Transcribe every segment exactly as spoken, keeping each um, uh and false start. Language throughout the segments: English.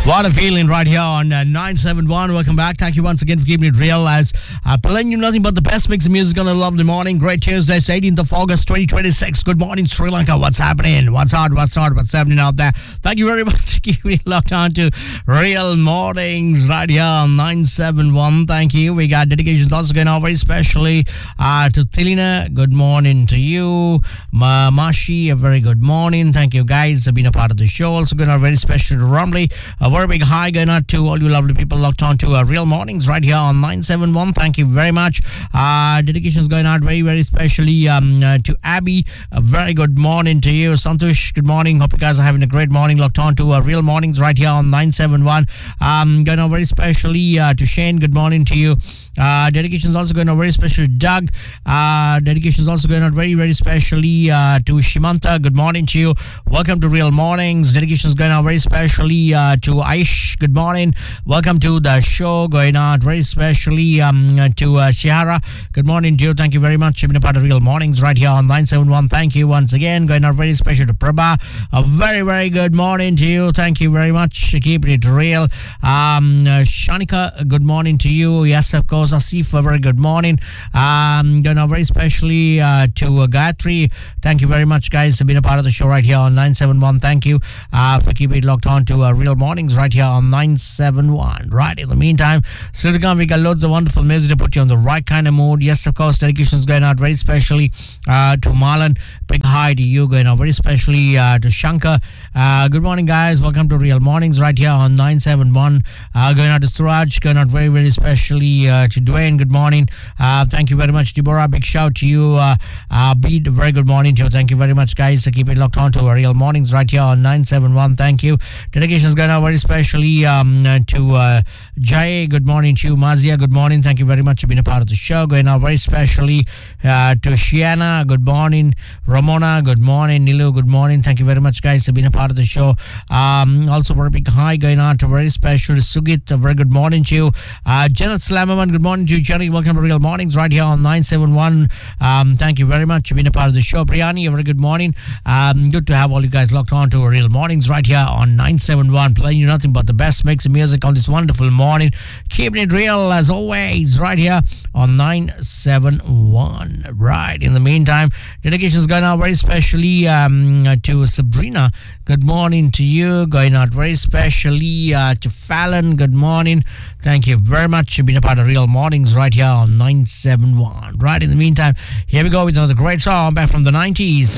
What a feeling right here on uh, nine seven one. Welcome back. Thank you once again for keeping it real as uh, playing you nothing but the best mix of music on a lovely morning. Great Tuesday, eighteenth of August, twenty twenty-six. Good morning, Sri Lanka. What's happening? What's hot? What's hot? What's happening out there? Thank you very much for keeping it locked on to Real Mornings right here on nine seven one. Thank you. We got dedications also going on very specially uh, to Tilina. Good morning to you. Ma- Mashi, a very good morning. Thank you guys for being a part of the show. Also going on very special to Rumley. A very big hi going out to all you lovely people locked on to uh, Real Mornings right here on nine seven one. Thank you very much. Uh, dedications going out very, very specially um, uh, to Abby. A very good morning to you. Santosh, good morning. Hope you guys are having a great morning locked on to uh, Real Mornings right here on nine seven one. Um, going out very specially uh, to Shane. Good morning to you. Uh, dedications also going out very special to Doug. Uh, dedications also going out very, very specially uh, to Shimanta. Good morning to you. Welcome to Real Mornings. Dedications going out very specially uh, to Aish. Good morning. Welcome to the show. Going out very specially um, to uh, Shihara. Good morning to you. Thank you very much for being a part of Real Mornings right here on nine seven one. Thank you once again. Going out very special to Prabha. A very, very good morning to you. Thank you very much for keeping it real. Um, uh, Shanika, good morning to you. Yes, of course. Asif, a very good morning. Um, going out very specially uh, to uh, Gayatri. Thank you very much, guys, for being a part of the show right here on nine seven one. Thank you uh, for keeping it locked on to uh, Real Mornings right here on nine seven one. Right, in the meantime, still to come, we got loads of wonderful music to put you on the right kind of mood. Yes, of course, dedications going out very specially uh, to Marlon. Big hi to you, going out very specially uh, to Shankar. Uh, good morning, guys. Welcome to Real Mornings right here on nine seven one. Uh, going out to Suraj, going out very, very specially uh, to Dwayne. Good morning. Uh, thank you very much, Deborah. Big shout to you. Uh, uh, Beat, very good morning to you. Thank you very much, guys. Keep it locked on to Real Mornings right here on nine seven one. Thank you. Dedications going out very specially um, to uh, Jay. Good morning to you. Mazia, good morning. Thank you very much for being a part of the show. Going out very specially uh, to Shiana. Good morning. Ramona, good morning. Nilu, good morning. Thank you very much, guys, for being a part of the show. Um, also, very big hi going out to very special to Sugit. A very good morning to you. Uh, Janet Slamaman, good morning to you. Jenny, welcome to Real Mornings right here on nine seven one. Um, thank you very much for being a part of the show. Briani, a very good morning. Um, good to have all you guys locked on to Real Mornings right here on nine seven one. Playing you nothing but the best mix of music on this wonderful morning. Keeping it real as always right here on nine seven one. Right, in the meantime, dedications going out very specially um, to Sabrina. Good morning to you. Going out very specially uh, to Fallon. Good morning. Thank you very much for being a part of Real Mornings right here on nine seven one. Right, in the meantime, here we go with another great song back from the nineties.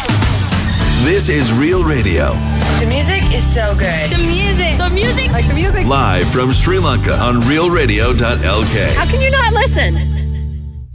This is Real Radio. The music is so good. The music. The music. Like the music. Live from Sri Lanka on real radio dot l k. How can you not listen?